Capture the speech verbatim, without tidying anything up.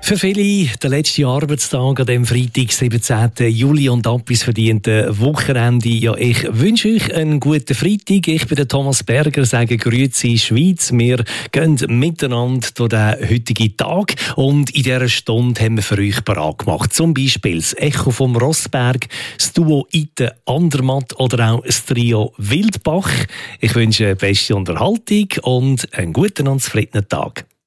Für viele der letzte Arbeitstag an dem Freitag, siebzehnten Juli und ab ins verdiente Wochenende. Ja, ich wünsche euch einen guten Freitag. Ich bin der Thomas Berger, sage Grüezi Schweiz. Wir gehen miteinander durch den heutigen Tag und in dieser Stunde haben wir für euch parat gemacht. Zum Beispiel das Echo vom Rossberg, das Duo Ite Andermatt oder auch das Trio Wildbach. Ich wünsche beste Unterhaltung und einen guten und zufriedenen Tag.